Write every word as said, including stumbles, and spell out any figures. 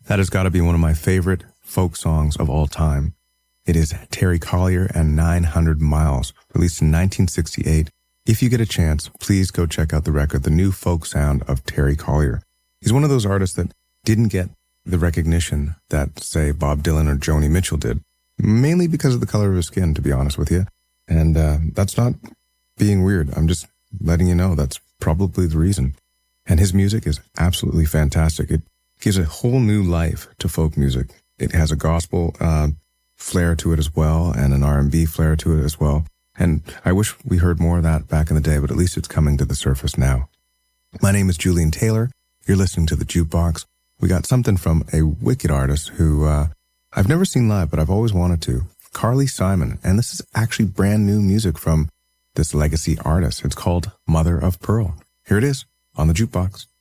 That has got to be one of my favorite folk songs of all time. It is Terry Collier and nine hundred miles, released in nineteen sixty-eight. If you get a chance, please go check out the record, The New Folk Sound of Terry Collier. He's one of those artists that didn't get the recognition that, say, Bob Dylan or Joni Mitchell did, mainly because of the color of his skin, to be honest with you. And uh, that's not being weird. I'm just letting you know that's probably the reason. And his music is absolutely fantastic. It gives a whole new life to folk music. It has a gospel uh, flair to it as well, and an R and B flair to it as well. And I wish we heard more of that back in the day, but at least it's coming to the surface now. My name is Julian Taylor. You're listening to The Jukebox. We got something from a wicked artist who uh, I've never seen live, but I've always wanted to. Carly Simon. And this is actually brand new music from this legacy artist. It's called Mother of Pearl. Here it is on The Jukebox.